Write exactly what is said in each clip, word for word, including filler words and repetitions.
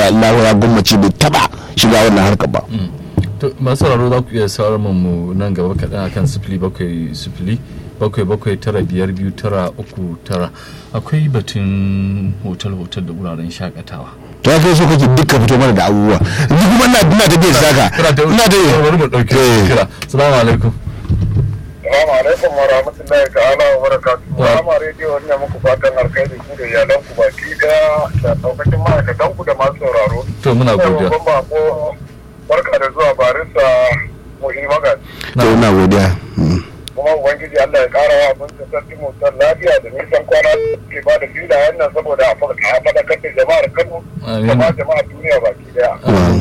insha Allah ya gwamnati bai taba shiga wannan harkar ba. To masu sauraro za ku iya sauraron mu nan gaba kaɗan akan sifili bakwai sifili bakwai bakwai tara biyar biyu tara uku tara. Akwai batun hotel-hotel da wuraren shakatawa. To kai so kake duka fito mana da abubuwa. Ni kuma ina ina da bai saka. Ina da bari mu dauke kira. Assalamu alaikum. Assalamu alaikum wa rahmatullahi ta'ala wa barakatuhu. Rama radio ne muku fatan alkhairi ku da iyalan ku baki da da daukacin ma'aikatan ku da masu sauraro. To muna godiya. Barka da zuwa barista Muhimmaga. To ina godiya. Kuma ubangiji Allah ya kara wa mun sarki mu san lafiya da nisan kwana ke ba da filayen nan saboda a faɗakar da jama'ar Kano da jama'ar duniya baki daya.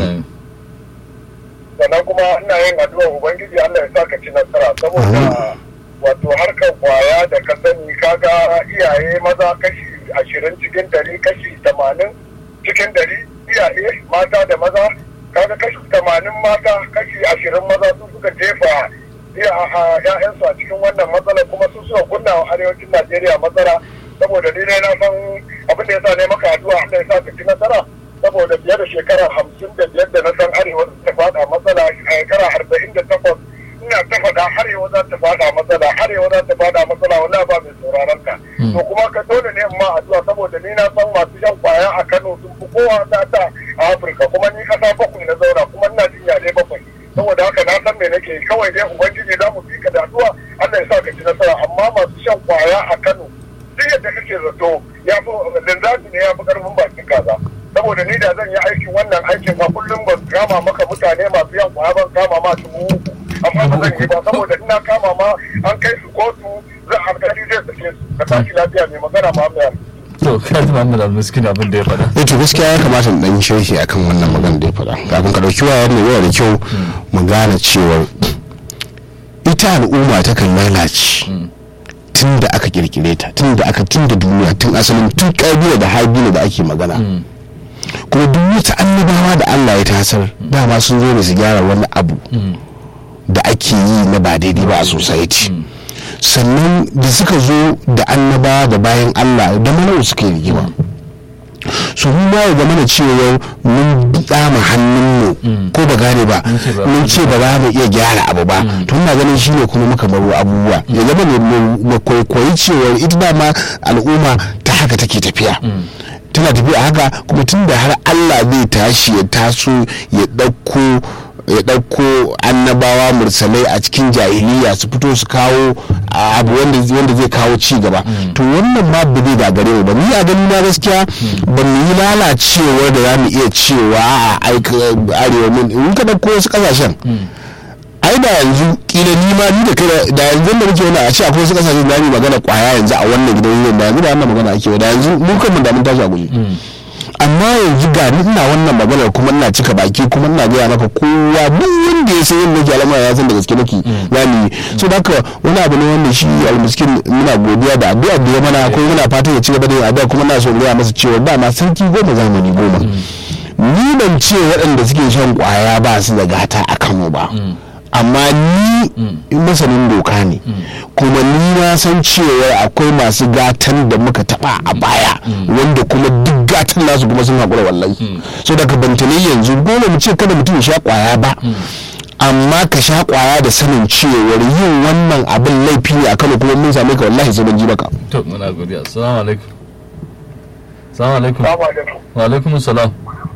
Sannan kuma ina yin addu'a ubangiji Allah ya saka ci nasara saboda wato harkar kwaya da ka sani kaga iyaye maza kashi ashirin cikin dari kashi tamanin cikin dari iyaye mata da maza kaga kashi tamanin mata kashi ashirin maza su suka jefa ya'yansu a cikin wannan matsala kuma su suka kunna wa arewacin Najeriya matsala saboda ni ne na san abin da ya sa ne maka addu'a Allah ya sa ka ci nasara saboda fiye da shekara hamsin da biyar da na san arewa ta fada matsala shekara arba'in da takwas ina ta faɗa arewa za ta fada matsala arewa za ta fada matsala wala ba mai sauraron ka to kuma ka dole ne ma addu'a saboda ni na san masu shan kwaya a Kano sun fi kowa ta a Afirka kuma ni kasa bakwai na zauna kuma ina jin yare bakwai saboda haka na san me nake kawai dai ubangiji za mu fika da addu'a Allah ya sa ka ci nasara amma masu shan kwaya a Kano duk yadda kake zato ya fi linzati ne ya fi karfin bakin kaza saboda ni da zan yi aikin wannan aikin ma kullum ban kama maka mutane masu yan kwaya ban kama ma dubu uku amma ba zan yi ba saboda ina kama ma an kai su kotu zan alkali zai sake su ka tashi lafiya mai magana ma mai to kaji Muhammad Al-Miskin abin da ya faɗa. Eh to gaskiya ya kamata mu dan sharhi akan wannan magana da ya faɗa. Kafin ka dauki wayar ne yana da kyau mu gane cewa ita al'umma ta kan lalace tun da aka kirkire ta tun da aka tun da duniya tun asalin tun kabila da habila da ake magana. Kuma duk wata annabawa da Allah ya tasar dama sun zo ne su gyara wani abu da ake yi na ba daidai ba a society. Sannan da suka zo da annaba da bayan Allah da mana suka yi rigima su mu ma ga mana cewa mun dama hannun mu ko ba gane ba mun ce ba za mu iya gyara abu ba to ina ganin shine kuma muka baro abubuwa ya zama ne mu kwaikwayi cewa ita dama al'umma ta haka take tafiya tana tafiya haka kuma tunda har Allah zai tashi ya taso ya ɗauko ya ɗauko annabawa mursalai a cikin jahiliya su fito su kawo abu wanda zai kawo ci gaba to wannan ma ba zai gagare mu ba ni a gani na gaskiya ba mu yi lalacewa da za mu iya cewa a arewa mun in ka ɗauko wasu ƙasashen ai da yanzu kila ni ma ni da kai da yanzu da muke wani a ce akwai wasu ƙasashen da mu magana kwaya yanzu a wannan gidan yin da yanzu da wannan magana ake da yanzu mu kan mun da mun tashi a guje amma yanzu ga ni ina wannan maganar kuma ina cika baki kuma ina gaya maka kowa duk wanda ya san yadda nake al'amura ya san da gaske nake zamu so da haka wani abu ne wanda shi Al-Miskin muna godiya da addu'a da ya mana ko muna fatan ya ci gaba da yin addu'a kuma ina so in gaya masa cewa ba ma sarki goma zamani goma ni ban ce waɗanda suke shan kwaya ba su da gata a Kano ba amma ni masanin doka ne kuma ni na san cewa akwai masu gatan da muka taba a baya wanda kuma duk gatan nasu kuma sun haƙura wallahi so daga bantane yanzu dole mu ce kada mutum ya sha kwaya ba amma ka sha kwaya da sanin cewar yin wannan abin laifi ne a Kano kuma mun same ka wallahi sai ban ji baka to muna godiya assalamu alaikum assalamu alaikum wa alaikum assalam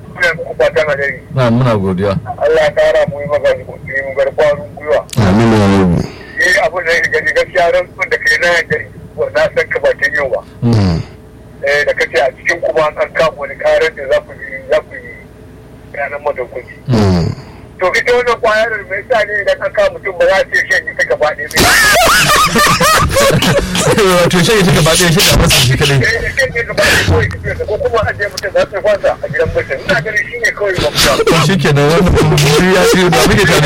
na muna godiya Allah ya kara mu yi magana mu garkwarin gwiwa amin ya rabbi eh abin da gani gaskiya ran da kai na gari na san ka ba ta yau ba eh da kace a cikin kuma an kama wani karar da za ku yi za ku yi ranar madaukaki to ita wannan kwayar mai sa ne idan an kama mutum ba za ta yi shan ita gaba ɗaya to shan ita gaba ɗaya shi da masa shi kadai ko kuma a je mutum za su kwanta a gidan mutum ina ganin shi ne kawai ba to shi ke da wannan buri ya ce da muke tare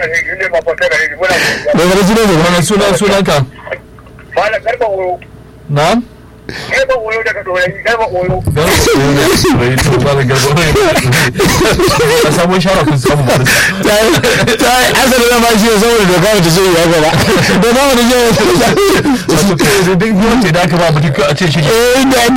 da wani jini da wannan sunan sunan ka Malam Garba Oyo na'am Garba Oyo daga Dorayi Garba Oyo Garba Oyo bai to Malam Garba Oyo ka samu shara kun samu ba ta ta asali na ma shi saboda doka ta ce ya gaba da ba wani je wato kai duk wanda da aka ba mutum a ce shi eh